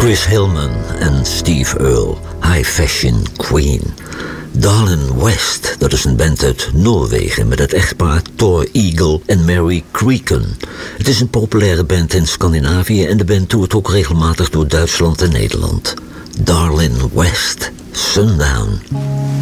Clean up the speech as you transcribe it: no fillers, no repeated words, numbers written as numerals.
Chris Hillman en Steve Earle, High Fashion Queen. Darlin West, dat is een band uit Noorwegen met het echtpaar Thor Eagle en Mary Creeken. Het is een populaire band in Scandinavië en de band toert ook regelmatig door Duitsland en Nederland. Darlin West, Sundown.